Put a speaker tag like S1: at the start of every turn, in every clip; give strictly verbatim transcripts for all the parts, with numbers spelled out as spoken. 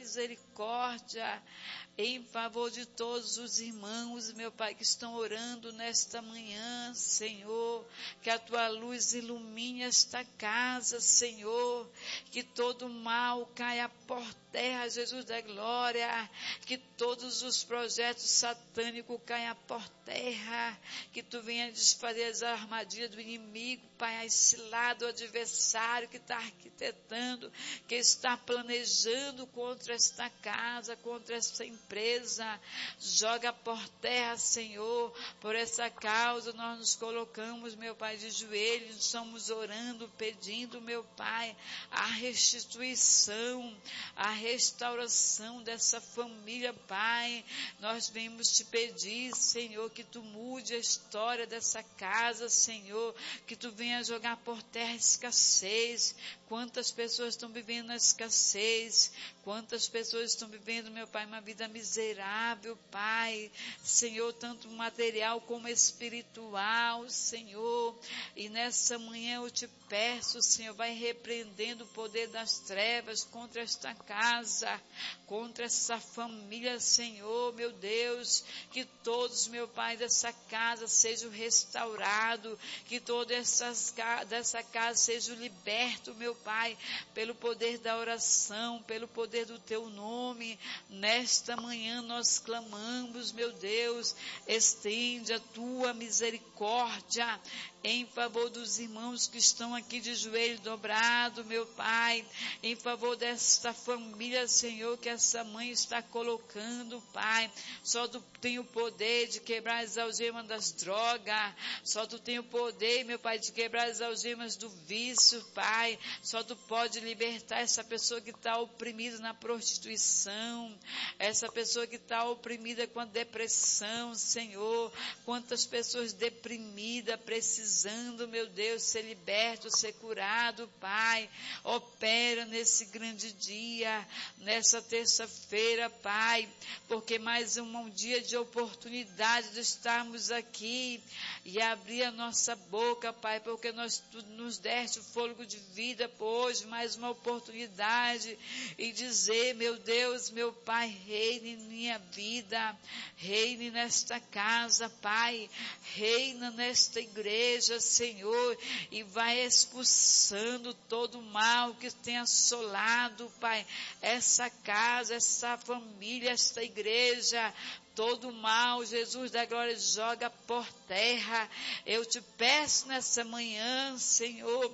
S1: misericórdia em favor de todos os irmãos, meu Pai, que estão orando nesta manhã, Senhor, que a Tua luz ilumine esta casa, Senhor, que todo mal caia por terra, Jesus da glória, que todos os projetos satânicos caiam por terra, que Tu venha desfazer as armadilhas do inimigo, Pai, esse lado adversário que está arquitetando, que está planejando contra esta casa, contra esta empresa, joga por terra, Senhor. Por essa causa nós nos colocamos, meu Pai, de joelhos, estamos orando, pedindo, meu Pai, a restituição, a restauração dessa família, Pai. Nós vemos te pedir, Senhor, que Tu mude a história dessa casa, Senhor, que Tu venha jogar por terra a escassez. Quantas pessoas estão vivendo na escassez, quantas pessoas estão vivendo, meu Pai, uma vida miserável, Pai, Senhor, tanto material como espiritual, Senhor, e nessa manhã eu te peço, Senhor, vai repreendendo o poder das trevas contra esta casa, contra essa família, Senhor, meu Deus, que todos, meu Pai, dessa casa sejam restaurados, que todos essas, dessa casa sejam libertos, meu Pai, pelo poder da oração, pelo poder do Teu nome. Nesta manhã nós clamamos, meu Deus, estende a Tua misericórdia em favor dos irmãos que estão aqui de joelho dobrado, meu Pai, em favor desta família, Senhor, que essa mãe está colocando, Pai. Só Tu tem o poder de quebrar as algemas das drogas, só Tu tem o poder, meu Pai, de quebrar as algemas do vício, Pai. Só Tu pode libertar essa pessoa que está oprimida na prostituição, essa pessoa que está oprimida com a depressão, Senhor. Quantas pessoas deprimidas, precisando, meu Deus, ser liberto, ser curado, Pai. Opera nesse grande dia, nessa terça-feira, Pai, porque mais um, um dia de oportunidade de estarmos aqui e abrir a nossa boca, Pai, porque nós Tu nos deste o fôlego de vida por hoje, mais uma oportunidade, e dizer, meu Deus, meu Pai, reine em minha vida, reine nesta casa, Pai, reina nesta igreja, Senhor, e vai expulsando todo o mal que tem assolado, Pai, essa casa, essa família, esta igreja. Todo o mal, Jesus da glória, joga por terra. Eu te peço nessa manhã, Senhor,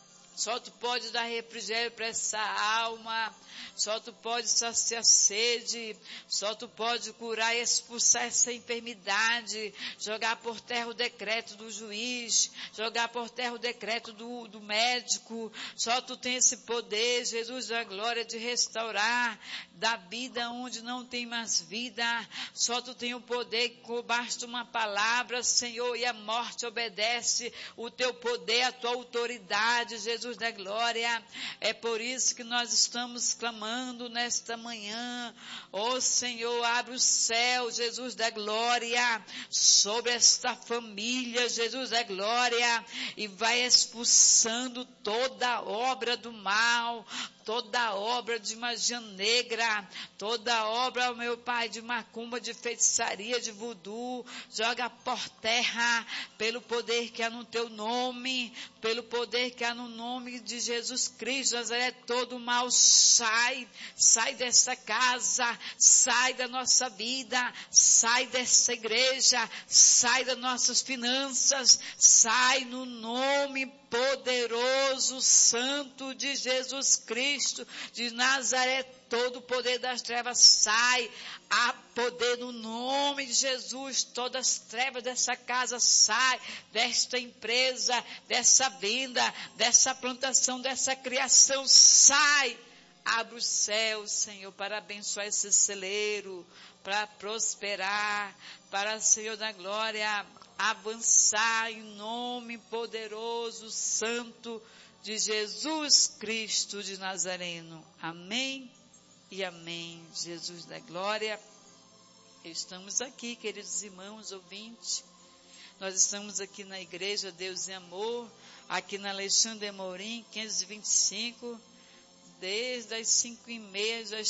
S1: só Tu pode dar refrigério para essa alma, só Tu pode saciar a sede, só Tu pode curar e expulsar essa enfermidade, jogar por terra o decreto do juiz, jogar por terra o decreto do, do médico. Só Tu tem esse poder, Jesus da glória, de restaurar, da vida onde não tem mais vida. Só Tu tem o poder que basta uma palavra, Senhor, e a morte obedece. O Teu poder, a Tua autoridade, Jesus da glória. É por isso que nós estamos clamando nesta manhã. Ó Senhor, abre o céu, Jesus da glória, sobre esta família, Jesus da glória, e vai expulsando toda obra do mal, toda obra de magia negra, toda obra, meu Pai, de macumba, de feitiçaria, de voodoo. Joga por terra, pelo poder que há no Teu nome, pelo poder que há no nome de Jesus Cristo, Nazaré. Todo mal sai, sai dessa casa, sai da nossa vida, sai dessa igreja, sai das nossas finanças, sai no nome poderoso, santo de Jesus Cristo de Nazaré. Todo o poder das trevas sai, há poder no nome de Jesus. Todas as trevas dessa casa sai, desta empresa, dessa venda, dessa plantação, dessa criação, sai. Abre o céu, Senhor, para abençoar esse celeiro, para prosperar, para, Senhor da glória, avançar em nome poderoso, santo de Jesus Cristo de Nazareno. Amém e amém. Jesus da glória. Estamos aqui, queridos irmãos ouvintes. Nós estamos aqui na Igreja Deus em Amor, aqui na Alexandre Amorim, quinhentos e vinte e cinco, desde as cinco e meia já